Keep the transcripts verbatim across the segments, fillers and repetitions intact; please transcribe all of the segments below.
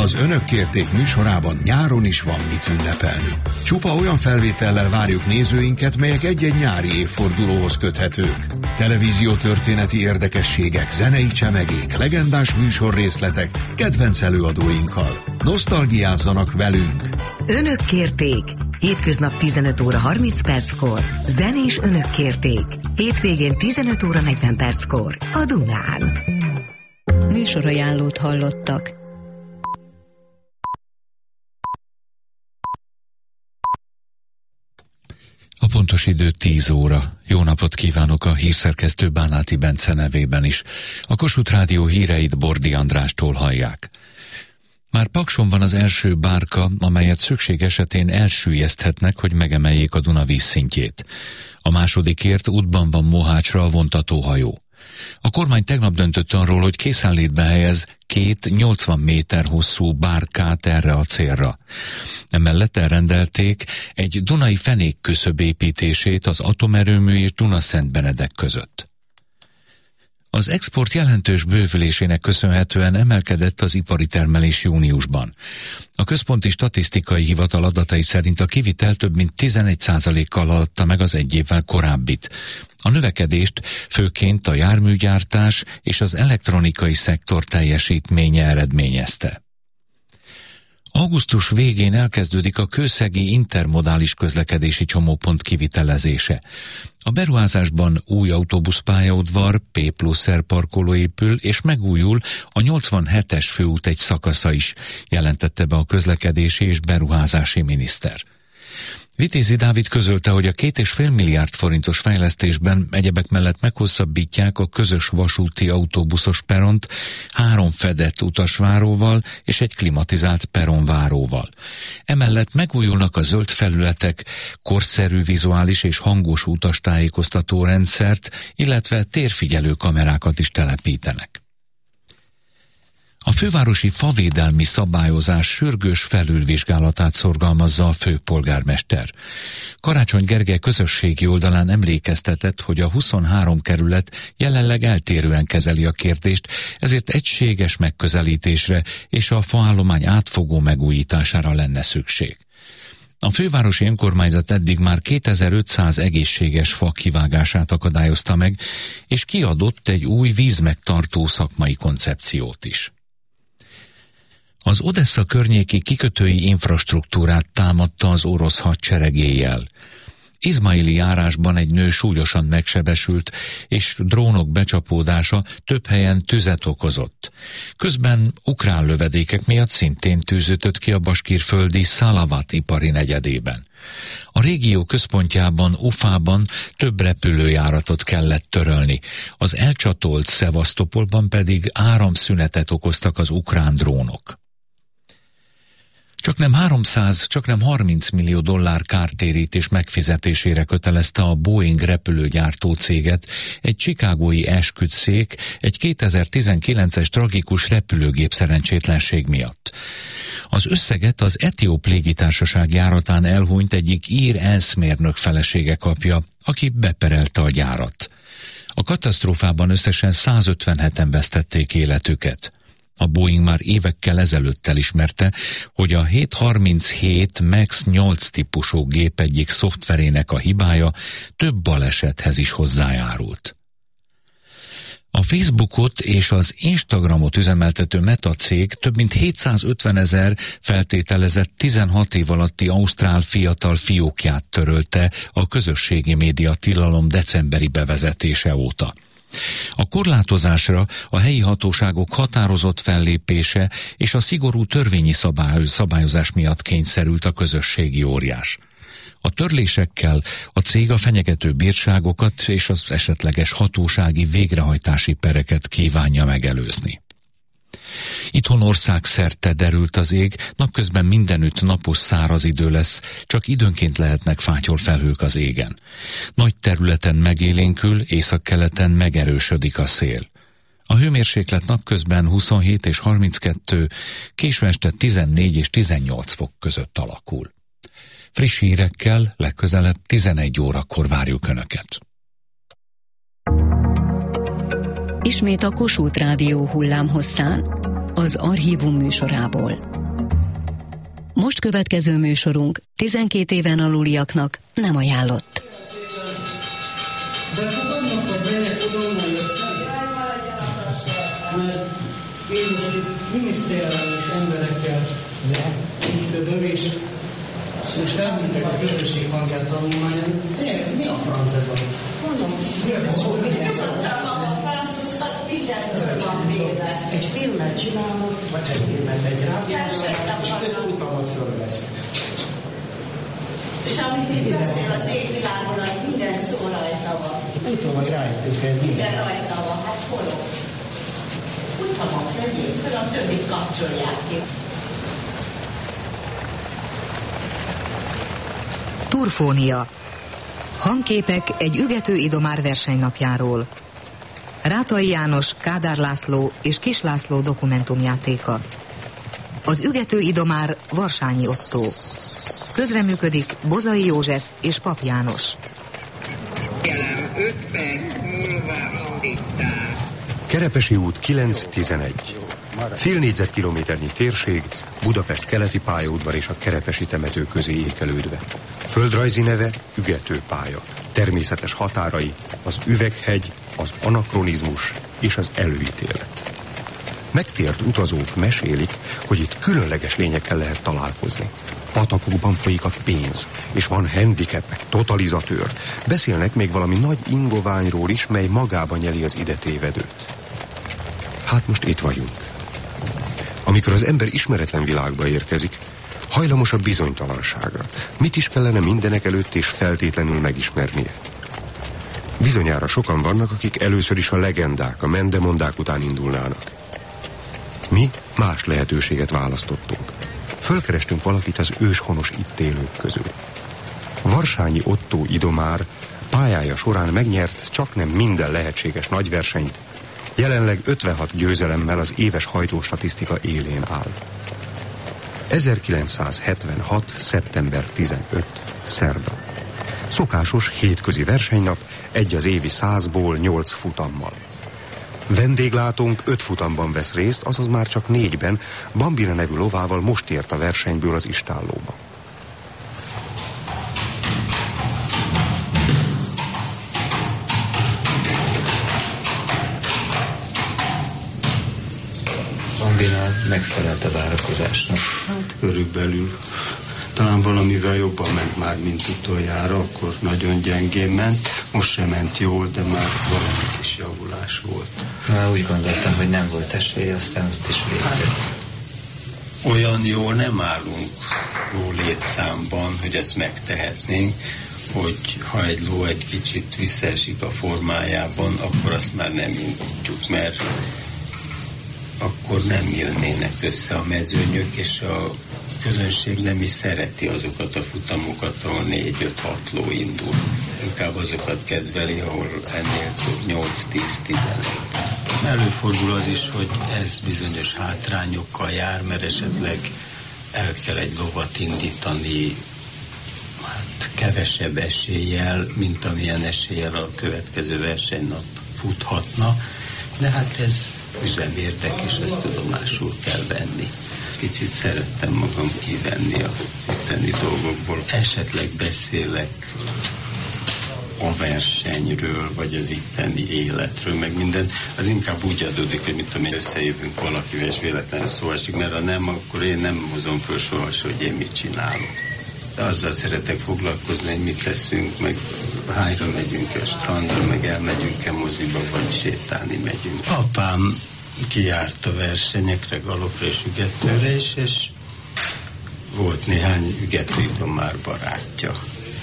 Az Önök kérték műsorában nyáron is van mit ünnepelni. Csupa olyan felvétellel várjuk nézőinket, melyek egy-egy nyári évfordulóhoz köthetők. Televíziótörténeti érdekességek, zenei csemegék, legendás műsorrészletek, kedvenc előadóinkkal. Nosztalgiázzanak velünk! Önök kérték! Hétköznap tizenöt óra harminc perckor, zenés Önök kérték. Hétvégén tizenöt óra negyven perckor a Dunán. Műsorajánlót hallottak. A pontos idő tíz óra. Jó napot kívánok a hírszerkesztő Bánáti Bence nevében is. A Kossuth Rádió híreit Bordi Andrástól hallják. Már Pakson van az első bárka, amelyet szükség esetén elsüllyeszthetnek, hogy megemeljék a Duna vízszintjét. A másodikért útban van Mohácsra a vontatóhajó. A kormány tegnap döntött arról, hogy készenlétbe helyez két nyolcvan méter hosszú bárkát erre a célra. Emellett elrendelték egy dunai fenékküszöb építését az atomerőmű és Dunaszentbenedek között. Az export jelentős bővülésének köszönhetően emelkedett az ipari termelés júniusban. A Központi Statisztikai Hivatal adatai szerint a kivitel több mint tizenegy százalékkal haladta meg az egy évvel korábbit. A növekedést főként a járműgyártás és az elektronikai szektor teljesítménye eredményezte. Augusztus végén elkezdődik a kőszegi intermodális közlekedési csomópont kivitelezése. A beruházásban új autóbuszpályaudvar, P plusz R parkoló épül, és megújul a nyolcvanhetes főút egy szakasza is, jelentette be a közlekedési és beruházási miniszter. Vitézi Dávid közölte, hogy a két és fél milliárd forintos fejlesztésben egyebek mellett meghosszabbítják a közös vasúti autóbuszos peront három fedett utasváróval és egy klimatizált peronváróval. Emellett megújulnak a zöld felületek, korszerű vizuális és hangos utastájékoztató rendszert, illetve térfigyelő kamerákat is telepítenek. A fővárosi favédelmi szabályozás sürgős felülvizsgálatát szorgalmazza a főpolgármester. Karácsony Gergely közösségi oldalán emlékeztetett, hogy a huszonhárom kerület jelenleg eltérően kezeli a kérdést, ezért egységes megközelítésre és a faállomány átfogó megújítására lenne szükség. A fővárosi önkormányzat eddig már kétezer-ötszáz egészséges fa kivágását akadályozta meg, és kiadott egy új vízmegtartó szakmai koncepciót is. Az Odessza környéki kikötői infrastruktúrát támadta az orosz hadsereg éjjel. Izmaili járásban egy nő súlyosan megsebesült, és drónok becsapódása több helyen tüzet okozott. Közben ukrán lövedékek miatt szintén tűz ütött ki a baskírföldi Szalavat ipari negyedében. A régió központjában, Ufában több repülőjáratot kellett törölni, az elcsatolt Szevasztopolban pedig áramszünetet okoztak az ukrán drónok. Csak nem háromszáz, csak nem harminc millió dollár kártérítés megfizetésére kötelezte a Boeing repülőgyártó céget egy chicagói esküdtszék egy kétezer-tizenkilences tragikus repülőgép szerencsétlenség miatt. Az összeget az Etióp légitársaság járatán elhunyt egyik ír enszmérnök felesége kapja, aki beperelte a gyárat. A katasztrófában összesen százötvenheten vesztették életüket. A Boeing már évekkel ezelőtt elismerte, hogy a hétszázharminchét MAX nyolc típusú gép egyik szoftverének a hibája több balesethez is hozzájárult. A Facebookot és az Instagramot üzemeltető Meta cég több mint hétszázötvenezer feltételezett tizenhat év alatti ausztrál fiatal fiókját törölte a közösségi média tilalom decemberi bevezetése óta. A korlátozásra a helyi hatóságok határozott fellépése és a szigorú törvényi szabály, szabályozás miatt kényszerült a közösségi óriás. A törlésekkel a cég a fenyegető bírságokat és az esetleges hatósági végrehajtási pereket kívánja megelőzni. Itthon országszerte derült az ég, napközben mindenütt napos száraz idő lesz, csak időnként lehetnek fátyolfelhők az égen. Nagy területen megélénkül, északkeleten megerősödik a szél. A hőmérséklet napközben huszonhét és harminckettő, késő este tizennégy és tizennyolc fok között alakul. Friss hírekkel legközelebb tizenegy órakor várjuk Önöket. Ismét a Kossuth Rádió hullámhosszán. az Archívum műsorából. Most következő műsorunk tizenkét éven aluliaknak nem ajánlott. De fogadnak, hogy melyek oda onnan jöttek? Mert én most itt minisztériális emberekkel ütödöm, és most elmentek a közösség hangját tanulmányon. De ez mi a franc ez a? Mondom, mi a szó? Egy filmet csinálnak, vagy egy filmet, egy rádióban, és öt futamot fölvesznek. És amit itt beszél az égvilágon, az minden szó rajta van. Utólag rájöttük egy minden rajta van, hát forog. Futamot vegyék fel, a többit kapcsolják ki. Turfónia. Hangképek egy ügető idomár versenynapjáról. Rátai János, Kádár László és Kis László dokumentumjátéka. Az ügető idomár Varsányi Ottó. Közreműködik Bozai József és Pap János. Kerepesi út kilenc tizenegy. Fél négyzetkilométernyi térség, Budapest keleti pályaudvar és a Kerepesi temető közé ékelődve. Földrajzi neve Ügetőpálya. Természetes határai az Üveghegy, az anakronizmus és az előítélet. Megtért utazók mesélik, hogy itt különleges lényekkel lehet találkozni. Patakokban folyik a pénz, és van handicap, meg totalizatőr. Beszélnek még valami nagy ingoványról is, mely magában nyeli az ide tévedőt. Hát most itt vagyunk. Amikor az ember ismeretlen világba érkezik, hajlamos a bizonytalanságra. Mit is kellene mindenek előtt és feltétlenül megismernie? Bizonyára sokan vannak, akik először is a legendák, a mendemondák után indulnának. Mi más lehetőséget választottunk. Fölkerestünk valakit az őshonos itt élők közül. Varsányi Ottó idomár pályája során megnyert csaknem minden lehetséges nagyversenyt, jelenleg ötvenhat győzelemmel az éves hajtóstatisztika élén áll. ezerkilencszázhetvenhat. szeptember tizenötödike. szerda. Szokásos hétközi versenynap, egy az évi százból nyolc futammal. Vendéglátónk öt futamban vesz részt, azaz már csak négyben, Bambina nevű lovával most ért a versenyből az istállóba. Bambina megfelelt a várakozásnak. Hát körülbelül. Talán valamivel jobban ment már, mint utoljára, akkor nagyon gyengén ment. Most sem ment jól, de már valami kis javulás volt. Már úgy gondoltam, hogy nem volt esélye, aztán ott is végzett. Olyan jól nem állunk ló létszámban, hogy ezt megtehetnénk, hogy ha egy ló egy kicsit visszaesik a formájában, akkor azt már nem indítjuk, mert akkor nem jönnének össze a mezőnyök, és a közönség nem is szereti azokat a futamokat, ahol négy öt hat ló indul. Inkább azokat kedveli, ahol ennél több nyolc tíz tizenöt. Előfordul az is, hogy ez bizonyos hátrányokkal jár, mert esetleg el kell egy lovat indítani hát kevesebb eséllyel, mint amilyen eséllyel a következő versenynap futhatna. De hát ez üzemérdek, és ezt tudomásul kell venni. Kicsit szerettem magam kivenni a itteni dolgokból. Esetleg beszélek a versenyről, vagy az itteni életről, meg minden. Az inkább úgy adódik, hogy mit tudom én, összejövünk valakivel, és véletlenül szó esik, mert ha nem, akkor én nem hozom föl sohasem, hogy én mit csinálok. De azzal szeretek foglalkozni, hogy mit teszünk, meg hányra megyünk a strandra, meg elmegyünk-e moziba, vagy sétálni megyünk. Apám kijárt a versenyekre, galopra és ügetőre is, és volt néhány ügetőidomár barátja.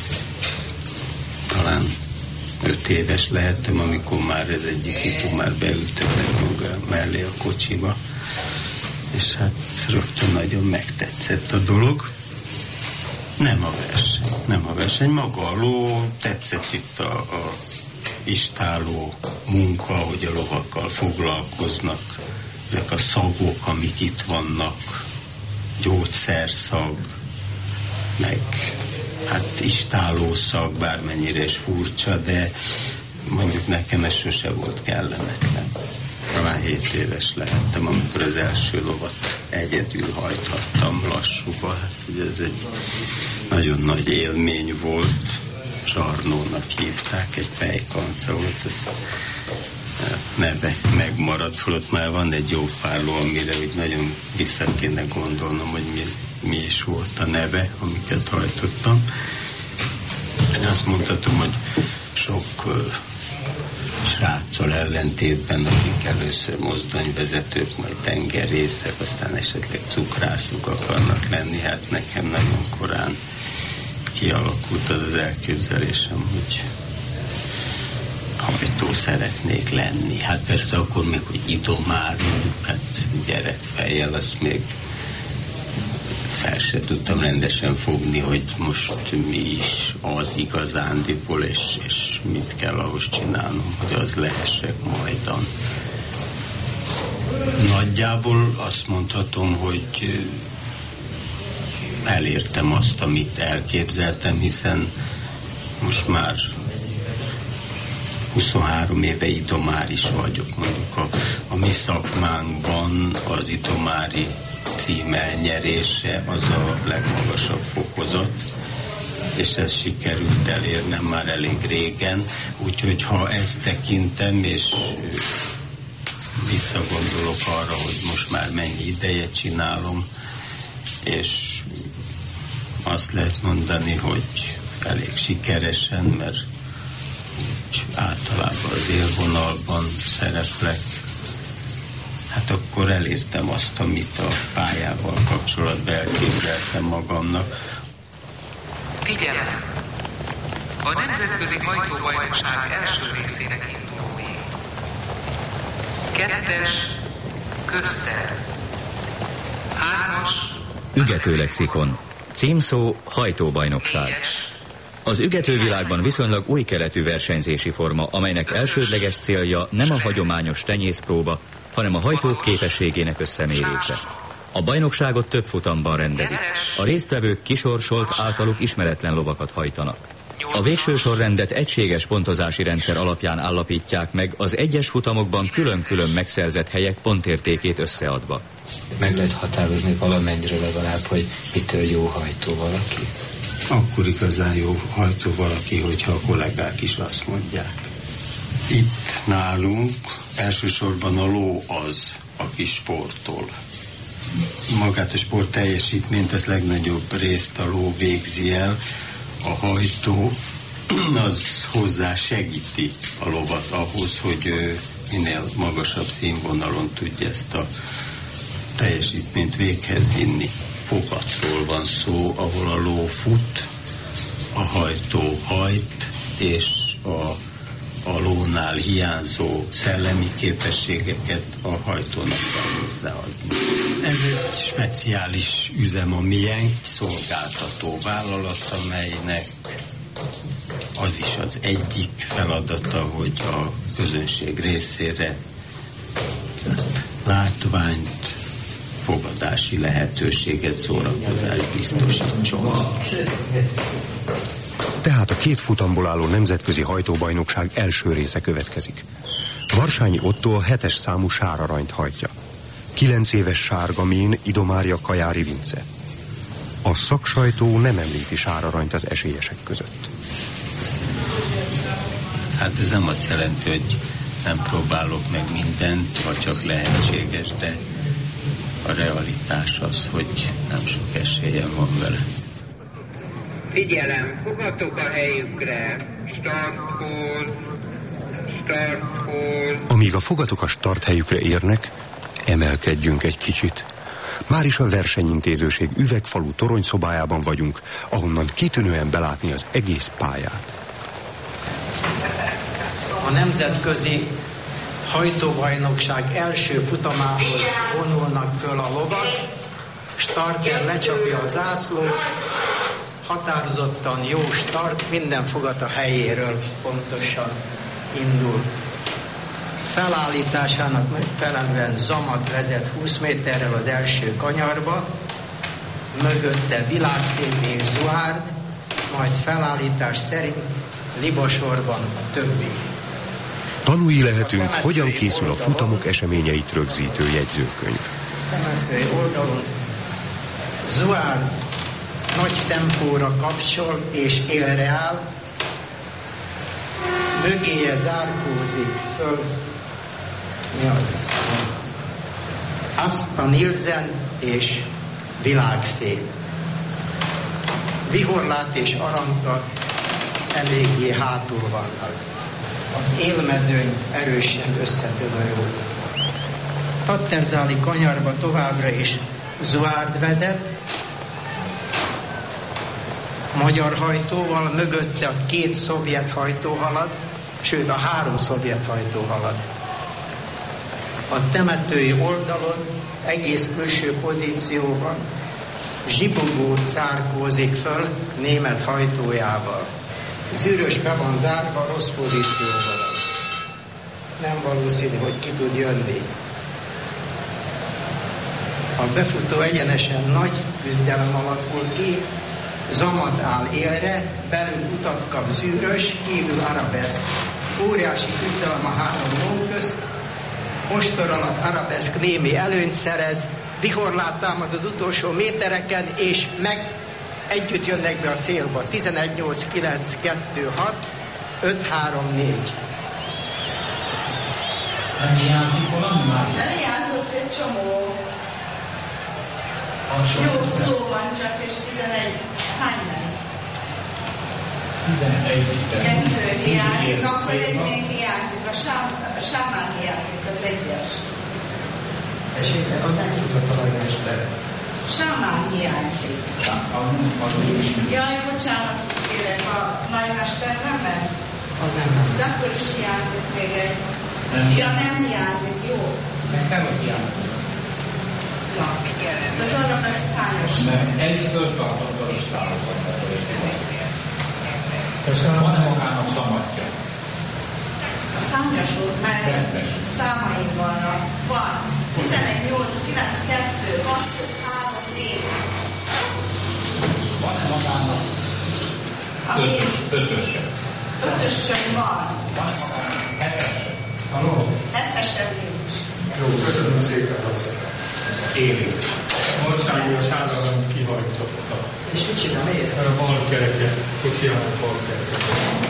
Talán öt éves lehettem, amikor már ez egyik idomár beültetett maga mellé a kocsiba, és hát rögtön nagyon megtetszett a dolog. Nem a verseny, nem a verseny, maga a ló, tetszett itt a, a istálló munka, hogy a lovakkal foglalkoznak, ezek a szagok, amik itt vannak, gyógyszerszag, meg hát istállószag, bármennyire is furcsa, de mondjuk nekem ez sose volt kellemetlen. talán hét éves lehettem, amikor az első lovat egyedül hajthattam lassúba. Hát ugye ez egy nagyon nagy élmény volt. Zsarnónak hívták, egy pejkanca volt, ez neve megmaradt, holott már van egy jó pár ló, amire úgy nagyon vissza kéne gondolnom, hogy mi, mi is volt a neve, amiket hajtottam. Én azt mondhatom, hogy sok uh, sráccal ellentétben, akik először mozdonyvezetők, majd tengerészek, aztán esetleg cukrászok akarnak lenni, hát nekem nagyon korán kialakult az az elképzelésem, hogy hajtó szeretnék lenni. Hát persze akkor még, hogy idomár, mondjuk, hát gyerekfejjel, azt még fel se tudtam rendesen fogni, hogy most mi is az igazándiból, és, és mit kell ahhoz csinálnom, hogy az lehessek majdan. Nagyjából azt mondhatom, hogy elértem azt, amit elképzeltem, hiszen most már huszonhárom éve idomár is vagyok. Mondjuk a, a mi szakmánkban az idomári cím elnyerése az a legmagasabb fokozat, és ezt sikerült elérnem már elég régen, úgyhogy ha ezt tekintem, és visszagondolok arra, hogy most már mennyi ideje csinálom, és azt lehet mondani, hogy elég sikeresen, mert általában az élvonalban szereplek, hát akkor elértem azt, amit a pályával kapcsolatban elképzeltem magamnak. Figyelem! A Nemzetközi Hajtóbajnokság első részének indulói. Kettes, közter. Hármas, Ügetőlexikon. Címszó hajtóbajnokság. Az ügetővilágban viszonylag új keletű versenyzési forma, amelynek elsődleges célja nem a hagyományos tenyészpróba, hanem a hajtók képességének összemérése. A bajnokságot több futamban rendezik. A résztvevők kisorsolt, általuk ismeretlen lovakat hajtanak. A végső sorrendet egységes pontozási rendszer alapján állapítják meg, az egyes futamokban külön-külön megszerzett helyek pontértékét összeadva. Meg lehet határozni valamennyire legalább, hogy mitől jó hajtó valaki? Akkor igazán jó hajtó valaki, hogyha a kollégák is azt mondják. Itt nálunk elsősorban a ló az, aki sportol. Magát a sport teljesítményt, az legnagyobb részt a ló végzi el. A hajtó az hozzá segíti a lovat ahhoz, hogy minél magasabb színvonalon tudja ezt a teljesítményt véghez vinni. Fogatról van szó, ahol a ló fut, a hajtó hajt, és a, a lónál hiányzó szellemi képességeket a hajtónak kell hozzáadni. Ez egy speciális üzem a miénk, szolgáltató vállalat, amelynek az is az egyik feladata, hogy a közönség részére látványt, fogadási lehetőséget, szórakozást biztosítson. Tehát a két futamból álló nemzetközi hajtóbajnokság első része következik. Varsányi Ottó a hetes számú sáraranyt hajtja. Kilenc éves Sárgamén Idomárja Kajári Vince. A szaksajtó nem említi sáraranyt az esélyesek között. Hát ez nem azt jelenti, hogy nem próbálok meg mindent, vagy csak lehetséges, de a realitás az, hogy nem sok esélyem van vele. Figyelem, fogadtok a helyükre. Startkor, startkor. Amíg a fogatok a starthelyükre érnek, emelkedjünk egy kicsit. Már is a versenyintézőség üvegfalú toronyszobájában vagyunk, ahonnan kitűnően belátni az egész pályát. A nemzetközi hajtóbajnokság első futamához vonulnak föl a lovak, starter lecsapja a zászlót, határozottan jó start, minden fogat a helyéről pontosan indul. Felállításának megfelelően Zamat vezet húsz méterrel az első kanyarba, mögötte Világszép és Zuárd, majd felállítás szerint libasorban a többi. Tanúi lehetünk, hogyan készül a futamok eseményeit rögzítő jegyzőkönyv. Temetői oldalon Zuár nagy tempóra kapcsol és élre áll, mögéje zárkózik föl. Mi az? Asta Nielsen és világszép. Vihorlát és Aranka eléggé hátul vannak. Az élmezőny erősen összetömörül. Tatterzáli kanyarba továbbra is Zuárd vezet, magyar hajtóval, mögötte a két szovjet hajtó halad, sőt a három szovjet hajtó halad. A temetői oldalon, egész külső pozícióban Zsibogó cárkózik föl német hajtójával. Zűrös be van zárva, rossz pozícióban. Nem valószínű, hogy ki tud jönni. A befutó egyenesen nagy küzdelem alakul ki, Zamat áll élre, belül utat kap Zűrös, kívül Arabeszk. Óriási küzdelem a három ló közt, ostor alatt Arabeszk némi előnyt szerez, Vihorlát támad az utolsó métereken, és meg együtt jönnek be a célba. tizenegy nyolc kilenc kettő hat öt három négy. Nem hiányzik valami már? Nem hiányzott egy csomó. Jó szó van csak, és tizenegy. Hány nem? tizenegy. Kettő hiányzik, akkor egy még hiányzik. A, sám, a sámán hiányzik, az egyes. És az nem futott a nagymester. Sámán hiányzik. Jaj, bocsánat, kérek, a nagymester nem ment? Az nem ment. De akkor is hiányzik még egy. Nem ja, nem hiányzik, jó. Meg kell, hogy hiányzik. Ja, az arra ezt hányos. Mert egy föltartott a listálokat. Van-e magának szamatja? A számos úr, mert Rendes. számaim vannak. Van. tizenegy nyolc kilenc kettő hat három négy. Van-e magának ötös, ötösebb? Ötösön van. Van-e magának hetesebb? Halló? Hetesebb nincs. Jó, köszönöm szépen, Laci. Élik. Országosságon kihajtotta. És mit csinál, miért? A bal kereke, kocsiának bal kereke.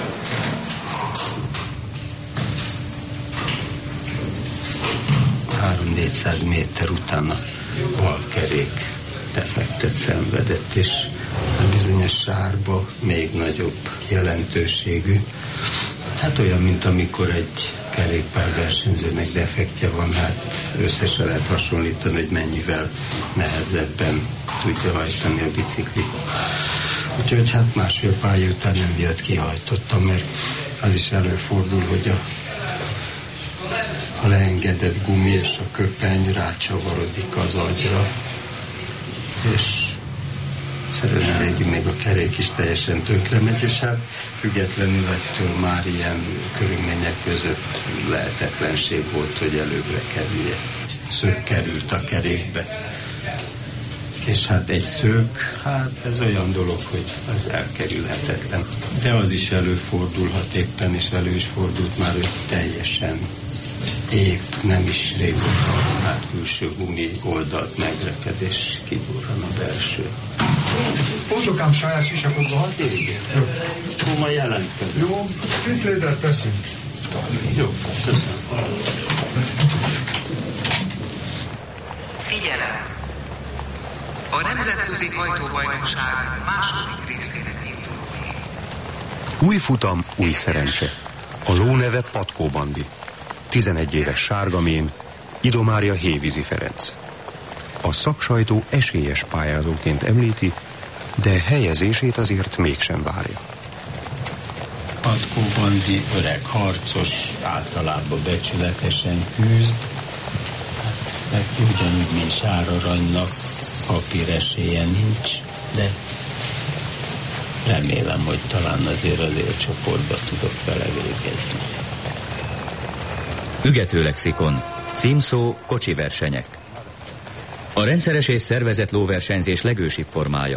három-négyszáz méter után a bal kerék defektet szenvedett, és a bizonyos sárba még nagyobb jelentőségű. Hát olyan, mint amikor egy kerékpárversenyzőnek defektje van, hát összesen lehet hasonlítani, hogy mennyivel nehezebben tudja hajtani a biciklit. Úgyhogy hát másfél pálya után nem jött, kihajtottam, mert az is előfordul, hogy a, a leengedett gumi és a köpeny rácsavarodik az agyra, és egyszerűen végig még a kerék is teljesen tönkre megy, és hát függetlenül ettől már ilyen körülmények között lehetetlenség volt, hogy előbbre kerülje. Szög került a kerékbe. És hát egy szög, hát ez olyan dolog, hogy az elkerülhetetlen. De az is előfordulhat éppen, és elő is fordult már, hogy teljesen épp nem is régóta használt külső gumi oldalt megreked, és kidurran a belső. Hozzukám saját sisakokba, hát igen. Jó. Hova jelentkezik? Jó, tíz létert teszünk. Jó, köszönöm. Figyelem! A Nemzetközi Hajtóbajnokság második részének indulói. Új futam, új szerencse. A ló neve Patkó Bandi. tizenegy éves sárgamén, idomária Hévízi Ferenc. A szaksajtó esélyes pályázóként említi, de helyezését azért mégsem várja. Patkó Bandi öreg harcos, általában becsületesen küzd. Hát neki ugyanúgy, mint Sáraranynak, papír esélye nincs, de remélem, hogy talán azért az élcsoportba tudok vele végezni. Ügetőlexikon. Címszó kocsiversenyek. A rendszeres és szervezett lóversenyzés legősibb formája.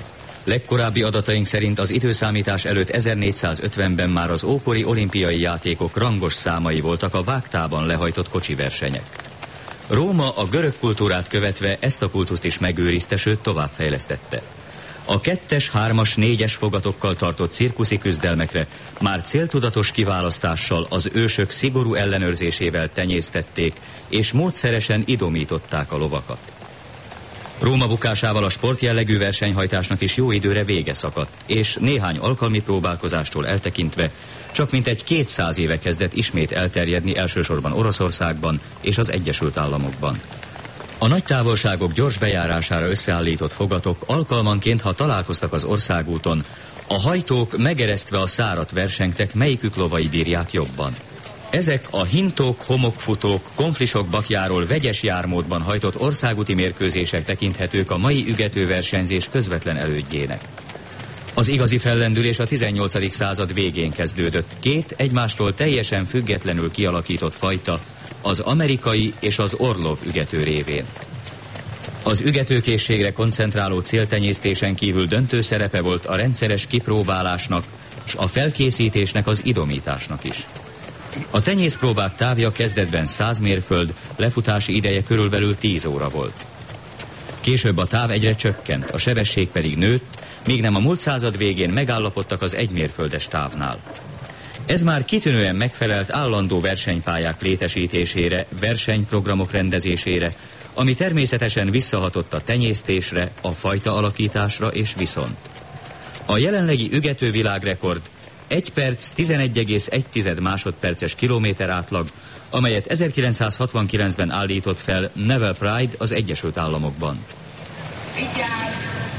Legkorábbi adataink szerint az időszámítás előtt ezernégyszázötvenben már az ókori olimpiai játékok rangos számai voltak a vágtában lehajtott kocsiversenyek. Róma a görög kultúrát követve ezt a kultuszt is megőrizte, sőt továbbfejlesztette. A kettes, hármas, négyes fogatokkal tartott cirkuszi küzdelmekre már céltudatos kiválasztással az ősök szigorú ellenőrzésével tenyésztették, és módszeresen idomították a lovakat. Róma bukásával a sportjellegű versenyhajtásnak is jó időre vége szakadt, és néhány alkalmi próbálkozástól eltekintve csak mintegy kétszáz éve kezdett ismét elterjedni elsősorban Oroszországban és az Egyesült Államokban. A nagy távolságok gyors bejárására összeállított fogatok alkalmanként, ha találkoztak az országúton, a hajtók megeresztve a szárat versengtek, melyikük lovai bírják jobban. Ezek a hintók, homokfutók, konflisok bakjáról vegyes jármódban hajtott országúti mérkőzések tekinthetők a mai ügetőversenyzés közvetlen elődjének. Az igazi fellendülés a tizennyolcadik század végén kezdődött. Két egymástól teljesen függetlenül kialakított fajta, az amerikai és az Orlov ügető révén. Az ügetőkészségre koncentráló céltenyésztésen kívül döntő szerepe volt a rendszeres kipróbálásnak és a felkészítésnek, az idomításnak is. A tenyészpróbák távja kezdetben száz mérföld, lefutási ideje körülbelül tíz óra volt. Később a táv egyre csökkent, a sebesség pedig nőtt, míg nem a múlt század végén megállapodtak az egymérföldes távnál. Ez már kitűnően megfelelt állandó versenypályák létesítésére, versenyprogramok rendezésére, ami természetesen visszahatott a tenyésztésre, a fajta alakításra és viszont. A jelenlegi ügető világrekord egy perc tizenegy egész egy másodperces kilométer átlag, amelyet ezerkilencszázhatvankilencben állított fel Neville Pride az Egyesült Államokban. Vigyázz!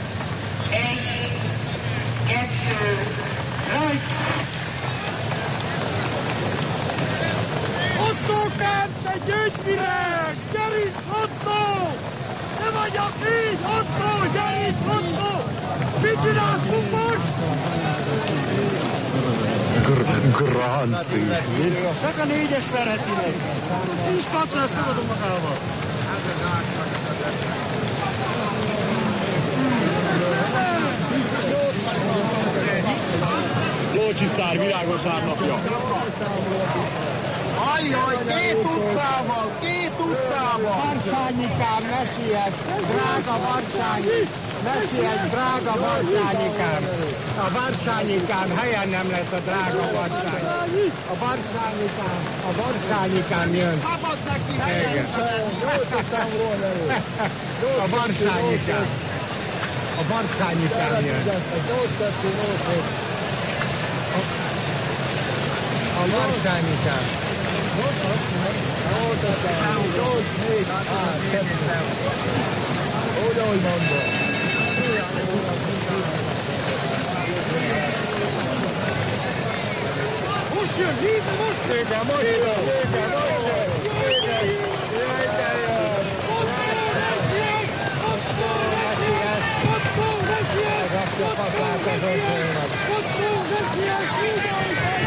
Egy, kettő, rajt! Otto Kent, egy gyöngyvirág! Gyerünk, Otto! Ne vagyok így, Otto! Gyerünk, Otto! Mit csináltunk most? Granti. Csak a négyes verheti meg. Nincs kapcsol, ezt tagadom magával. Lócsiszár, világosár napja. Ajjaj, két utcával, két utcával! Barsányikám, ne siess, drága Barsányi! Ne siess, drága Barsányikám! A Barsányikám, helyen nem lesz a drága Barsány. A Barsányikám, a Barsányikám jön. Szabad neki helyen! A Barsányikám. A Barsányikám jön. A Barsányikám. Úgy, ahogy mondom. Most jön, Líza, most jön! Igen, most jön! Igen, most jön! Igen, igen, jön! Otto, ne siess! Otto, ne siess! Otto, ne siess! Otto, ne siess! Otto, ne siess!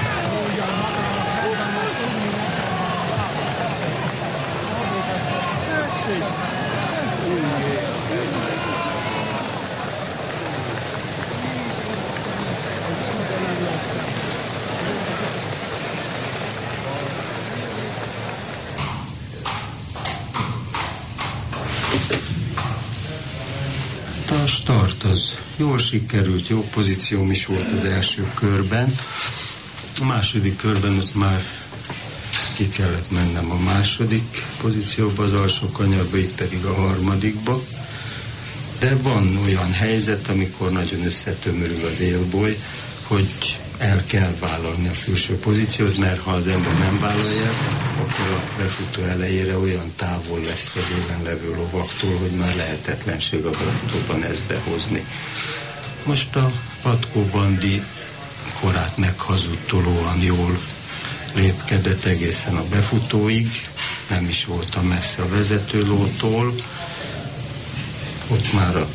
A start az jól sikerült, jó pozícióm is volt az első körben. A második körben ott már ki kellett mennem a második pozícióba, az alsó kanyarba, itt pedig a harmadikba. De van olyan helyzet, amikor nagyon összetömörül az élboly, hogy el kell vállalni a külső pozíciót, mert ha az ember nem vállalja, akkor a befutó elejére olyan távol lesz az élen levő lovaktól, hogy már lehetetlenség a befutóban ezt behozni. Most a Patkó Bandi korát meghazudtolóan jól lépkedett egészen a befutóig, nem is voltam messze a vezetőlótól, ott már a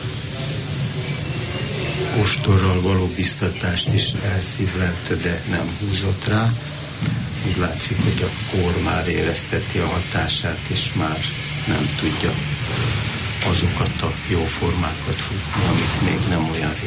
ostorral való biztatást is elszívlelte, de nem húzott rá. Úgy látszik, hogy a kór már érezteti a hatását, és már nem tudja azokat a jó formákat futni, amit még nem olyan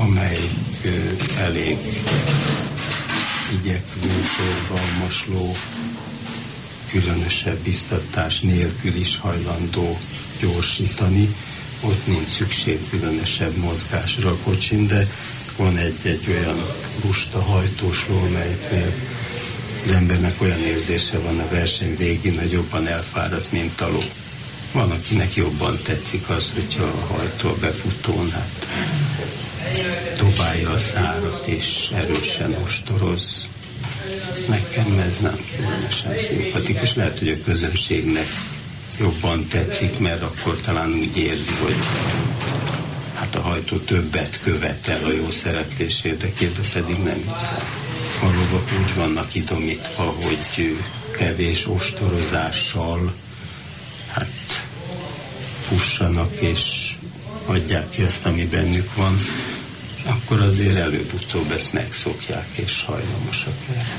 amelyik elég igyekvő, forgalmas ló, különösebb biztatás nélkül is hajlandó gyorsítani. Ott nincs szükség különösebb mozgásra a kocsin, de van egy-egy olyan lusta hajtós ló, amelyiknél az embernek olyan érzése van a verseny végén, hogy jobban elfáradt, mint a ló. Van, akinek jobban tetszik az, hogyha a hajtó a befutón, hát dobálja a szárat és erősen ostoroz. Nekem ez nem különösen szimpatikus. Lehet, hogy a közönségnek jobban tetszik, mert akkor talán úgy érzi, hogy hát a hajtó többet követel a jó szereplés érdekében, pedig nem így van. A lovak úgy vannak idomítva, hogy kevés ostorozással hát fussanak és adják ki azt, ami bennük van, akkor azért előbb-utóbb ezt megszokják és hajlamosak erre.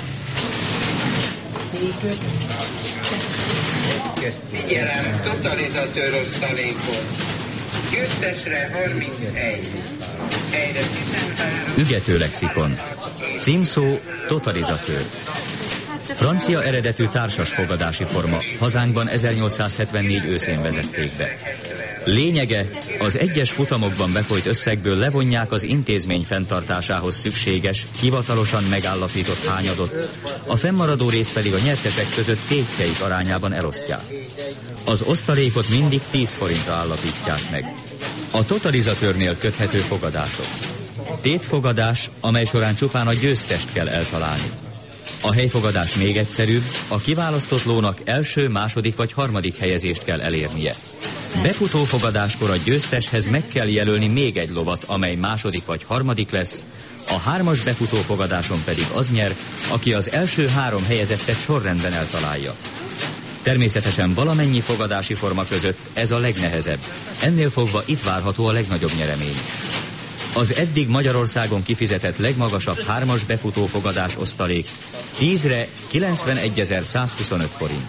Figyelem, totalizatőr osztalékot. Győztesre harmincegy. Helyre tizenhárom. Ügető lexikon. Címszó totalizatőr. Francia eredetű társasfogadási forma, hazánkban ezernyolcszázhetvennégy őszén vezették be. Lényege, az egyes futamokban befolyt összegből levonják az intézmény fenntartásához szükséges, hivatalosan megállapított hányadot, a fennmaradó részt pedig a nyertesek között tétjeik arányában elosztják. Az osztalékot mindig tíz forintra állapítják meg. A totalizatőrnél köthető fogadások. Tétfogadás, amely során csupán a győztest kell eltalálni. A helyfogadás még egyszerűbb, a kiválasztott lónak első, második vagy harmadik helyezést kell elérnie. Befutófogadáskor a győzteshez meg kell jelölni még egy lovat, amely második vagy harmadik lesz, a hármas befutófogadáson pedig az nyer, aki az első három helyezettet sorrendben eltalálja. Természetesen valamennyi fogadási forma között ez a legnehezebb. Ennél fogva itt várható a legnagyobb nyeremény. Az eddig Magyarországon kifizetett legmagasabb hármas befutófogadás osztalék tízre kilencvenegyezer-százhuszonöt forint.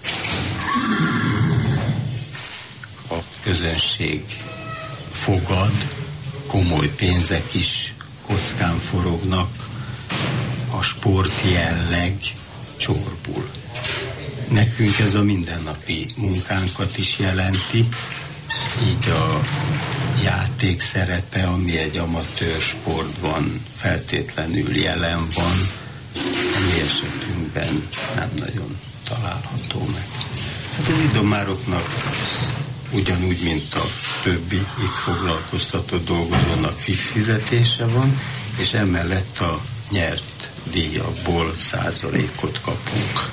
A közönség fogad, komoly pénzek is kockán forognak, a sportjelleg csorbul. Nekünk ez a mindennapi munkánkat is jelenti, így a játék szerepe, ami egy amatőr sportban feltétlenül jelen van, a mi esetünkben nem nagyon található meg. Hát az idomároknak ugyanúgy, mint a többi itt foglalkoztatott dolgozónak fix fizetése van, és emellett a nyert díjakból százalékot kapunk.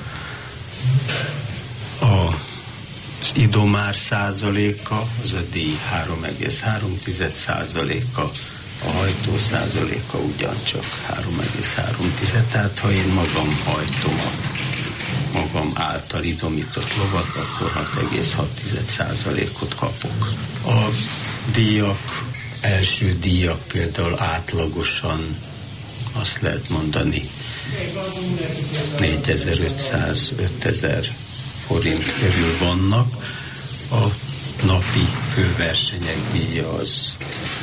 A az idomár százaléka, az a díj három egész három százaléka, a hajtó százaléka ugyancsak három egész három, tehát ha én magam hajtom a magam által idomított lovat, akkor hat egész hat százalékot kapok. A díjak, első díjak például átlagosan azt lehet mondani négyezer-ötszáz-ötezer forint körül vannak. A napi főversenyek díja az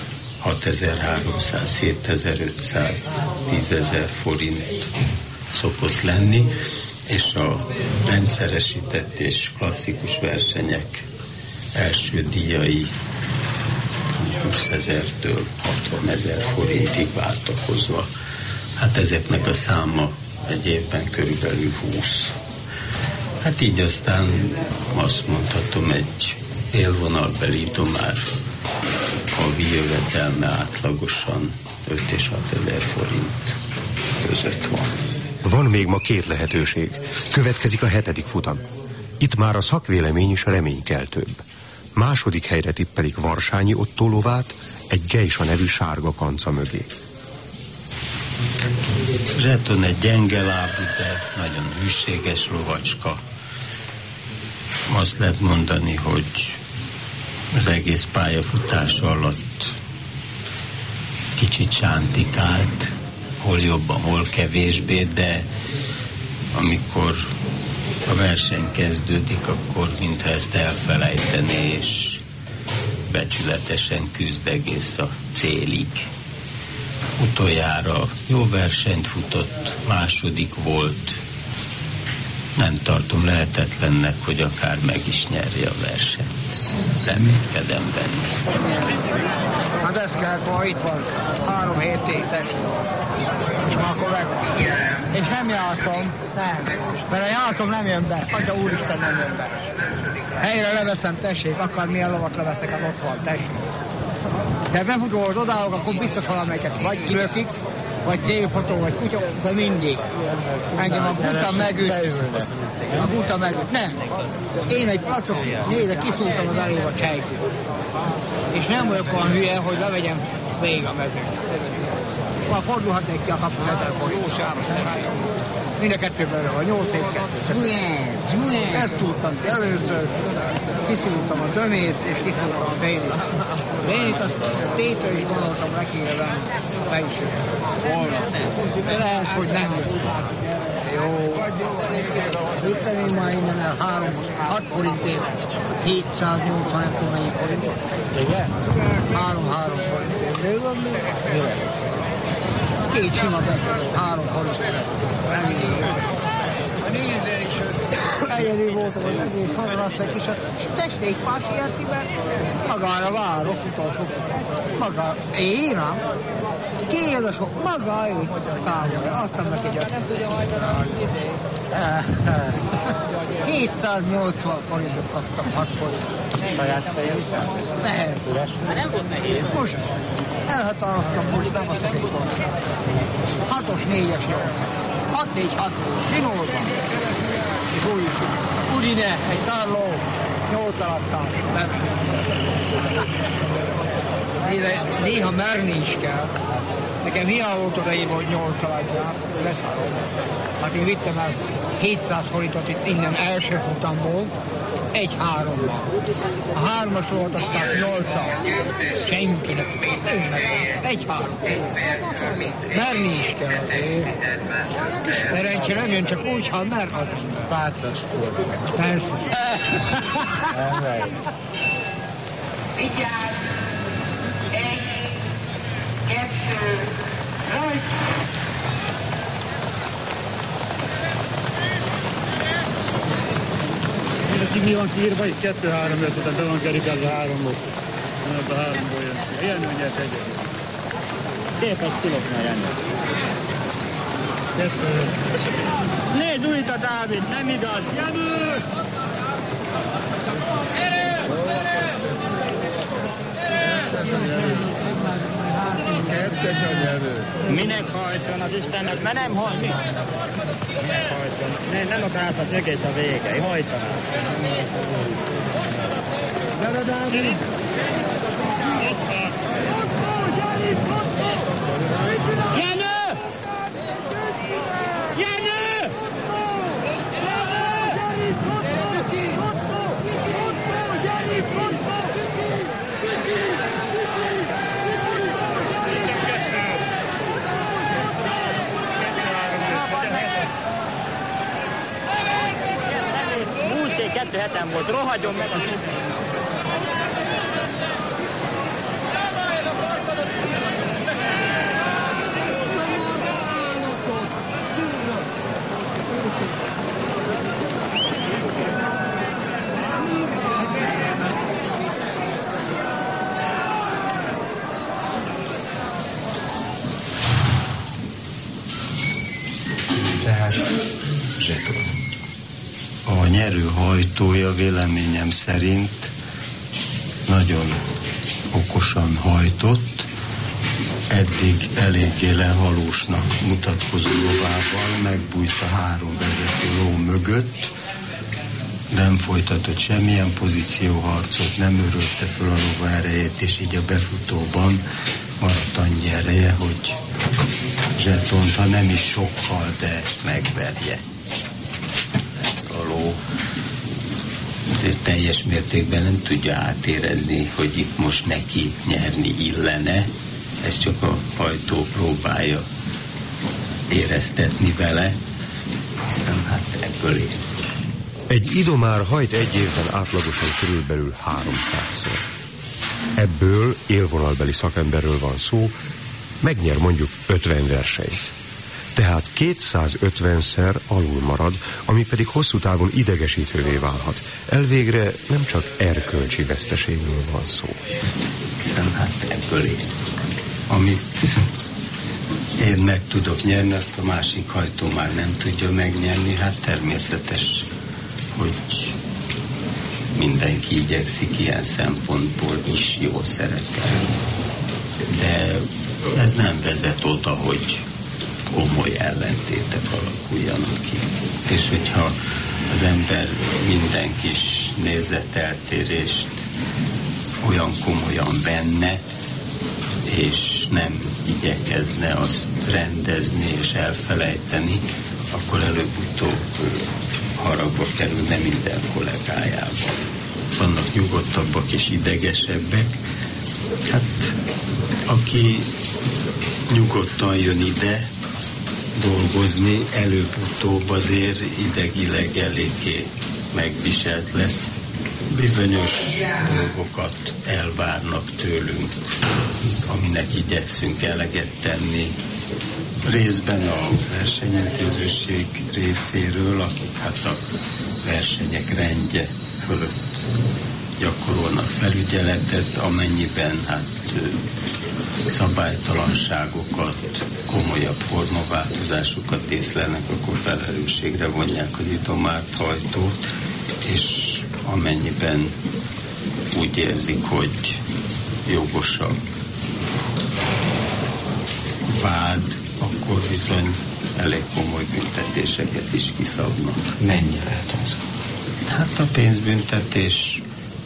hatezer-háromszáz-hétezer-ötszáz, tízezer forint szokott lenni, és a rendszeresített és klasszikus versenyek első díjai huszezertől hatvanezer forintig váltakozva. Hát ezeknek a száma egy évben körülbelül húsz. Hát így aztán azt mondhatom, egy élvonalbeli idomár havi jövedelme átlagosan öt és hat ezer forint között van. Van még ma két lehetőség. Következik a hetedik futam. Itt már a szakvélemény is reménykeltőbb. Második helyre tippelik Varsányi Ottó lovát egy Geisa nevű sárga kanca mögé. Zseton egy gyenge lábú, de nagyon hűséges lovacska. Azt lehet mondani, hogy az egész pályafutása alatt kicsit sántikált, hol jobban, hol kevésbé, de amikor a verseny kezdődik, akkor mintha ezt elfelejtené, és becsületesen küzd egész a célig. utoljára jó versenyt futott, második volt. Nem tartom lehetetlennek, hogy akár meg is nyerje a versenyt. Reménykedem benne. Hát ez kell, ha itt van három hét tétes. És már akkor megvan. És nem jártam, nem. Mert a jártam nem jön be. Atya úristen nem jön be. Helyre leveszem, tessék, akármilyen lovat leveszek, hát ott van, tessék. De befutolod odállok, akkor biztos valamelyiket vagy kilökik, vagy célfotó, vagy kutya, de mindig. Engem a guta megüt. A guta megüt. Nem. Én egy placok, nézd, kiszúrtam az elébb a csejkül. És nem vagyok olyan hülye, hogy levegyem végig a mezőn. Már fordulhatnék ki a kaput ezer forint. Mind a kettőben van, nyolc év kettő. Ezt szúrtam ki először, kiszúrtam a dömét, és kiszúrtam a bénit. A bénit azt tétől is gondoltam, le kéne venni a fejsőt. Volna. De lehet, hogy nem jött. Jó. Vittem én már innen el három, hat forintért, hétszáznyolcvan, nem tudom mennyi forintot. Igen? Három-három forintért. De van mi? Két sima betöltött, három forintért. Nem így. Egyedül voltam az egész hangon, azt egy kis, tessék, más ilyetiben, magára várok, utolsó. Maga, én ám? Ki az a sok? Maga, én. Számolja, adtam neki gyakran. Nem tudja hajtani, izé. hétszáznyolcvan forintot kaptam, hat forintot. Saját fejeztem? Nem. Nem volt nehéz. Most elhatároztam, most nem azt egy pont. Hatos, négyes, nyolc. Hat, négy, hat, Vinóban. És úgy, Udine, egy szárló, nyolc alattás. Néha merni is kell. Nekem hiába volt az ejében, hogy nyolc alattján, leszállom. Hát én vittem el hétszáz forintot itt innen első futamból, egy háromban. A hármas volt, aztán nyolcan. Senkinek. Egy három. Merni is kell azért. Szerencsé nem jön csak úgy, ha mer az ember. Pátrasztól. Persze. Vigyázz! Egy, kettő, rajt! Ki mi van kiírva, itt kettő-három jött, utána be van kerítve háromból. Mert a háromból jön. Ilyen nyert egyet. Képes kilopni a rendet. Kettő. Nézd újt a Dávid, nem igaz! Jövő! Erő! Kettes a nyerő. Minek hajtson az Istennek, mert nem hajt. Minek hajtson? Nem, nem akaráltat egész a vége, hajtanál. Gyere, Dávid! Jenő! Jenő! Búszé kettő heten volt, rohadjon meg a Tehát zseton. A nyerő hajtója véleményem szerint nagyon okosan hajtott, eddig eléggé lehalósnak mutatkozó lovával megbújt a három vezető ló mögött, nem folytatott semmilyen pozícióharcot, nem örölte föl a lova erejét, és így a befutóban maradt annyi ereje, hogy zsetont, ha nem is sokkal, de megverje. A ló azért teljes mértékben nem tudja átérezni, hogy itt most neki nyerni illene. Ez csak a hajtó próbálja éreztetni vele, hiszen hát ebből ér. Egy idomár hajt egy évben átlagosan körülbelül háromszázszor. Ebből élvonalbeli szakemberről van szó, megnyer mondjuk ötven versenyt. Tehát kétszázötvenszer alul marad, ami pedig hosszú távon idegesítővé válhat. Elvégre nem csak erkölcsi veszteségről van szó. Hiszen hát ebből élünk. Amit én meg tudok nyerni, azt a másik hajtó már nem tudja megnyerni. Hát természetes, hogy mindenki igyekszik ilyen szempontból is jól szerepelni. De ez nem vezet oda, hogy komoly ellentétek alakuljanak ki. És hogyha az ember minden kis nézeteltérést olyan komolyan benne, és nem igyekezne azt rendezni és elfelejteni, akkor előbb-utóbb haragba kerülne minden kollégájával. Vannak nyugodtabbak és idegesebbek. Hát, aki nyugodtan jön ide dolgozni, előbb-utóbb azért idegileg eléggé megviselt lesz. Bizonyos dolgokat elvárnak tőlünk, aminek igyekszünk eleget tenni. Részben a versenyzőség részéről, akik hát a versenyek rendje fölött gyakorolnak felügyeletet, amennyiben hát szabálytalanságokat, komolyabb formaváltozásokat észlelnek, akkor felelősségre vonják az idomárt hajtót, és amennyiben úgy érzik, hogy jogos a vád, akkor bizony elég komoly büntetéseket is kiszabnak. Mennyi lehet az? Hát a pénzbüntetés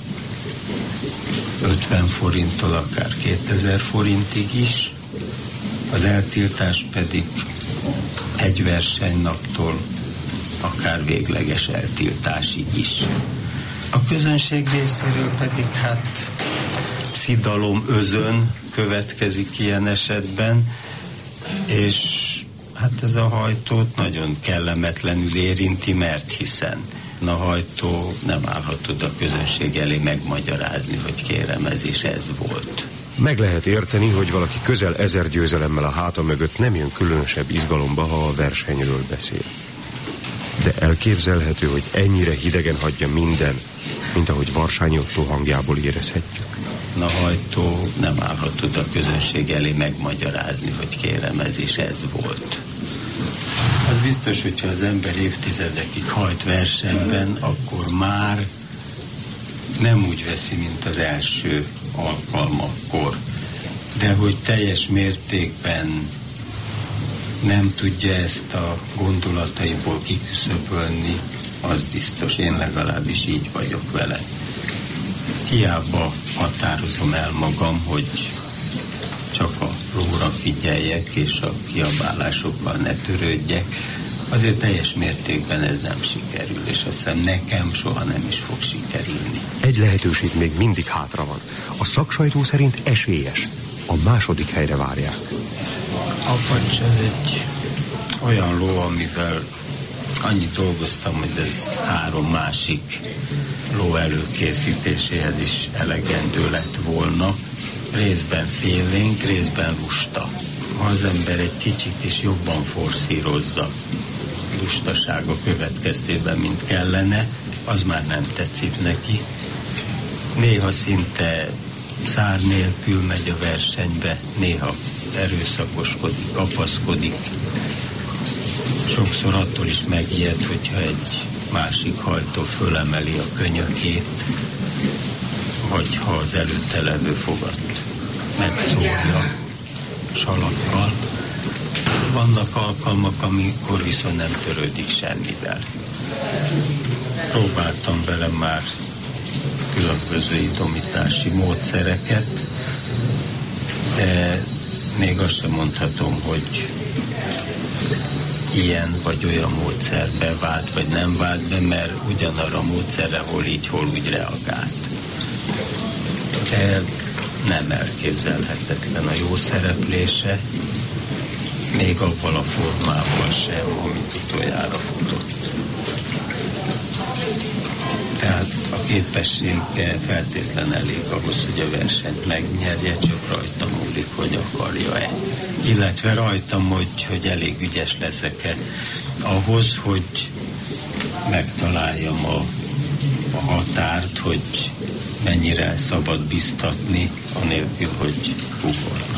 ötven forinttól akár kétezer forintig is, az eltiltás pedig egy versenynaptól akár végleges eltiltásig is. A közönség részéről pedig hát szidalom özön következik ilyen esetben, és hát ez a hajtót nagyon kellemetlenül érinti, mert hiszen a hajtó nem állhat oda a közönség elé megmagyarázni, hogy kérem, ez is ez volt. Meg lehet érteni, hogy valaki közel ezer győzelemmel a háta mögött nem jön különösebb izgalomba, ha a versenyről beszél. De elképzelhető, hogy ennyire hidegen hagyja minden, mint ahogy Varsányi Ottó hangjából érezhetjük. A hajtó nem állhat oda a közönség elé megmagyarázni, hogy kérem, ez is ez volt. Az biztos, hogyha az ember évtizedekig hajt versenyben, akkor már nem úgy veszi, mint az első alkalmakkor. De hogy teljes mértékben nem tudja ezt a gondolataiból kiküszöbölni, az biztos. Én legalábbis így vagyok vele. Hiába határozom el magam, hogy csak a lóra figyeljek, és a kiabálásokkal ne törődjek, azért teljes mértékben ez nem sikerül, és azt hiszem nekem soha nem is fog sikerülni. Egy lehetőség még mindig hátra van. A szaksajtó szerint esélyes. A második helyre várják. Apacs, ez egy olyan ló, amivel annyit dolgoztam, hogy ez három másik ló előkészítéséhez is elegendő lett volna. Részben félénk, részben lusta. Ha az ember egy kicsit is jobban forszírozza lustasága következtében, mint kellene, az már nem tetszik neki. Néha szinte szár nélkül megy a versenybe, néha erőszakoskodik, kapaszkodik. Sokszor attól is megijed, hogyha egy másik hajtó fölemeli a könyökét, vagy ha az előtte levő fogat megszórja salakkal. Vannak alkalmak, amikor viszont nem törődik semmivel. Próbáltam vele már különböző idomítási módszereket, de még azt sem mondhatom, hogy ilyen vagy olyan módszerbe vált, vagy nem vált be, mert ugyanarra a módszerre hol így, hol úgy reagált. De nem elképzelhetetlen a jó szereplése, még abban a formában sem, amit utoljára futott. Tehát a képessége feltétlen elég ahhoz, hogy a versenyt megnyerje, csak rajta múlik, hogy akarja-e. Illetve rajtam, hogy, hogy elég ügyes leszek-e ahhoz, hogy megtaláljam a, a határt, hogy mennyire szabad biztatni, anélkül, hogy ugornak.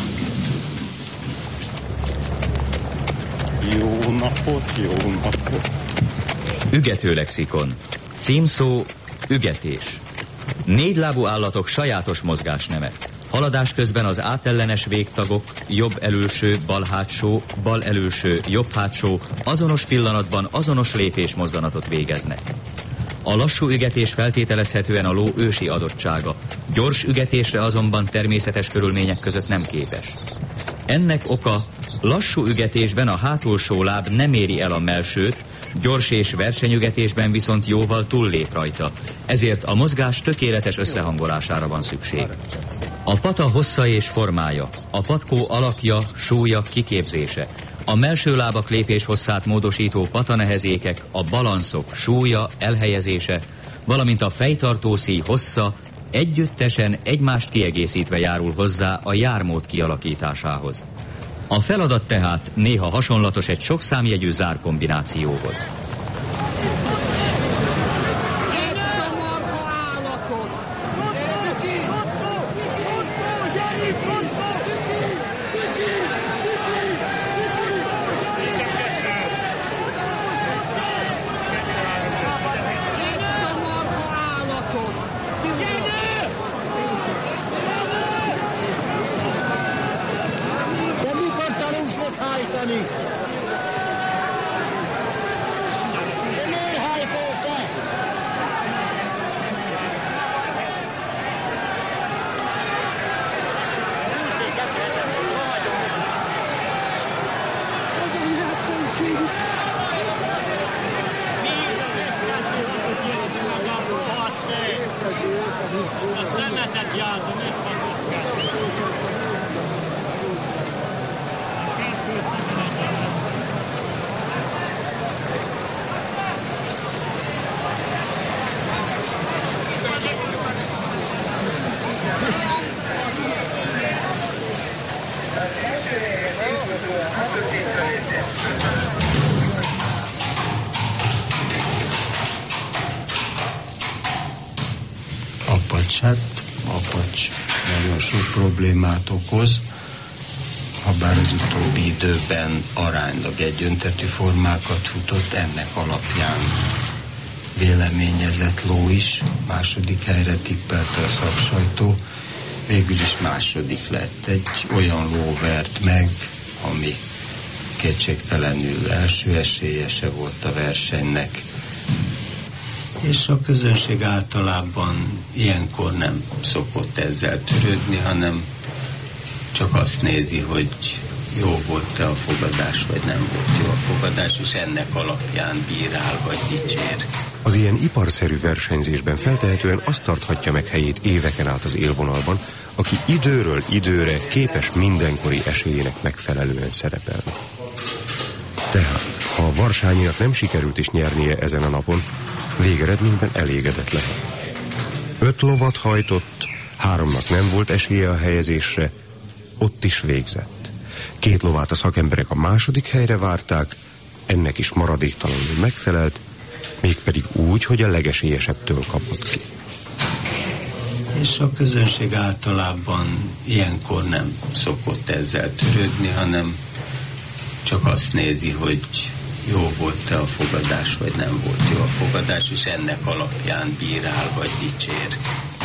Jó napot, jó napot! Ügetőlexikon. Címszó: ügetés. Négylábú állatok sajátos mozgásneme. Haladás közben az átellenes végtagok jobb előső, bal hátsó, bal előső, jobb hátsó azonos pillanatban azonos lépésmozzanatot végeznek. A lassú ügetés feltételezhetően a ló ősi adottsága. Gyors ügetésre azonban természetes körülmények között nem képes. Ennek oka: lassú ügetésben a hátulsó láb nem éri el a mellsőt, gyors és versenyügetésben viszont jóval túllép rajta, ezért a mozgás tökéletes összehangolására van szükség. A pata hossza és formája, a patkó alakja, súlya, kiképzése, a mellső lábak lépés hosszát módosító patanehezékek, a balanszok súlya, elhelyezése, valamint a fejtartó szíj hossza együttesen egymást kiegészítve járul hozzá a jármód kialakításához. A feladat tehát néha hasonlatos egy sok számjegyű zárkombinációhoz. Hát apacs nagyon sok problémát okoz, habár az utóbbi időben aránylag egyöntetű formákat futott, ennek alapján véleményezett ló is, második helyre tippelte a szaksajtó, végül is második lett. Egy olyan ló vert meg, ami kétségtelenül első esélyese volt a versenynek, és a közönség általában ilyenkor nem szokott ezzel törődni, hanem csak azt nézi, hogy jó volt-e a fogadás, vagy nem volt jó a fogadás, és ennek alapján bírál, vagy dicsér. Az ilyen iparszerű versenyzésben feltehetően azt tarthatja meg helyét éveken át az élvonalban, aki időről időre képes mindenkori esélyének megfelelően szerepelni. Tehát, ha a Varsányinak nem sikerült is nyernie ezen a napon, végeredményben elégedett lehet. Öt lovat hajtott, háromnak nem volt esélye a helyezésre, ott is végzett. Két lovát a szakemberek a második helyre várták, ennek is maradéktalanul megfelelt, mégpedig úgy, hogy a legesélyesebbtől kapott ki. És a közönség általában ilyenkor nem szokott ezzel törődni, hanem csak azt nézi, hogy jó volt-e a fogadás, vagy nem volt jó a fogadás, és ennek alapján bírál, vagy dicsér.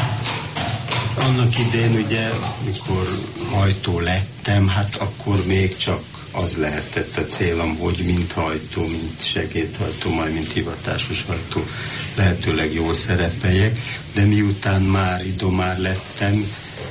Annak idén ugye, mikor hajtó lettem, hát akkor még csak az lehetett a célom, hogy mint hajtó, mint segédhajtó, majd mint hivatásos hajtó lehetőleg jól szerepeljek, de miután már idomár lettem,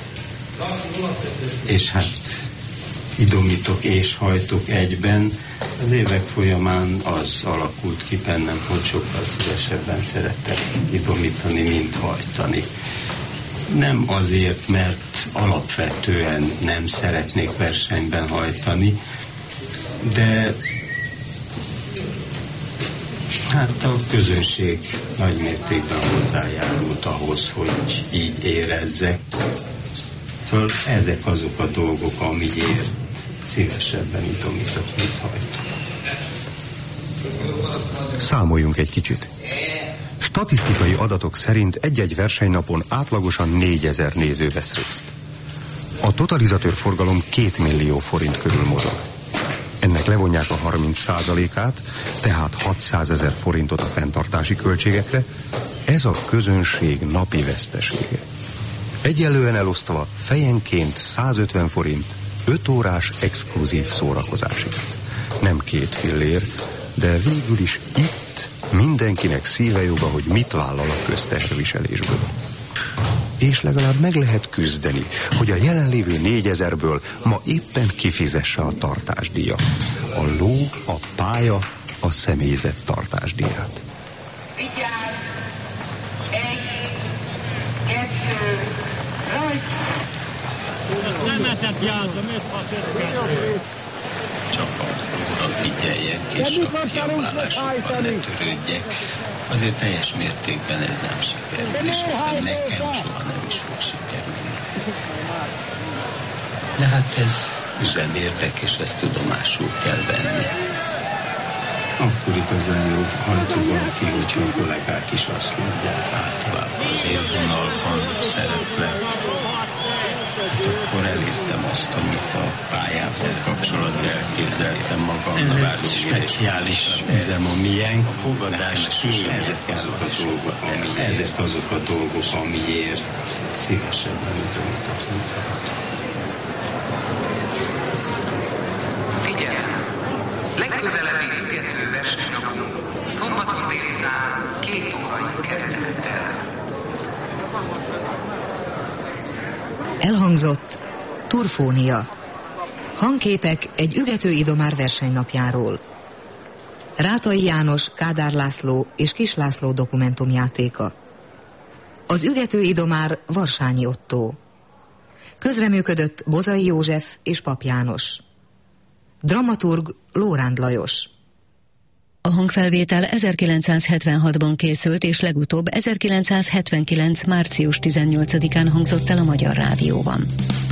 és hát idomítok és hajtok egyben, az évek folyamán az alakult ki bennem, hogy sokkal szívesebben szeretek idomítani, mint hajtani. Nem azért, mert alapvetően nem szeretnék versenyben hajtani, de Hát a közönség nagy mértékben hozzájárult ahhoz, hogy így érezzek. Szóval ezek azok a dolgok, amiért szívesebben idomítok, mint hajtok. Számoljunk egy kicsit. Statisztikai adatok szerint egy-egy versenynapon átlagosan négyezer néző vesz részt. A totalizatőr forgalom két millió forint körül mozog. Ennek levonják a harminc százalékát, tehát hatszázezer forintot a fenntartási költségekre, ez a közönség napi vesztesége. Egyelően elosztva fejenként százötven forint, öt órás exkluzív szórakozásért. Nem két fillér, de végül is itt mindenkinek szíve joga, hogy mit vállal a közteherviselésből. És legalább meg lehet küzdeni, hogy a jelenlévő négyezerből ma éppen kifizesse a tartásdíjat. A ló, a pálya, a személyzet tartásdíját. Vigyázz! Egy, kettő, rajt! A szemetet játszom, öt hat öt. Csak a lóra figyeljek, és a kiabálásokkal ne törődjek. Azért teljes mértékben ez nem sikerül, és aztán nekem soha nem is fog sikerülni. De hát ez üzemérdek, és ezt tudomásul kell venni. Akkor igazán jó hajtóban ki, hogyha a kollégák is azt mondják, általában az élvonalban szereplek. Hát akkor elértem azt, amit a pályázat kapcsolatban elképzeltem magamnak. Ez egy speciális üzem, a miénk. A fogadás ezek azok a dolgok, ami, ezek azok a dolgok, amiért szívesebben ütömítek, mint Figyelem! Legközelebbi ügető versenynapon szombaton délután két órai kezdettel. Elhangzott Turfónia. Hangképek egy ügető idomár versenynapjáról. Rátai János, Kádár László és Kis László dokumentumjátéka. Az ügető idomár Varsányi Ottó. Közreműködött Bozai József és Pap János. Dramaturg Lóránd Lajos. A hangfelvétel ezerkilencszázhetvenhatban készült, és legutóbb ezerkilencszázhetvenkilenc. március tizennyolcadikán hangzott el a Magyar Rádióban.